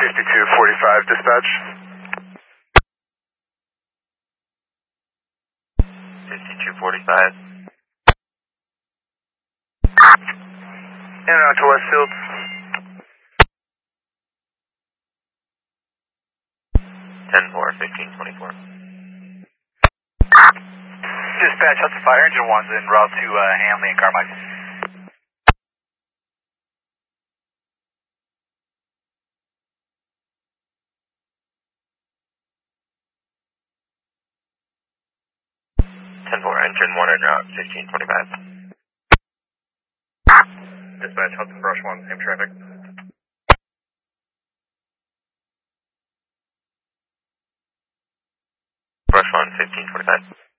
5245 dispatch. 5245. In and out to Westfield. 10-4, 1524. Dispatch, Hudson Fire Engine 1's en route to Hanley and Carmike. Engine 1 en route, 1525. Dispatch, Hudson Brush 1, same traffic. Brush 1, 1525.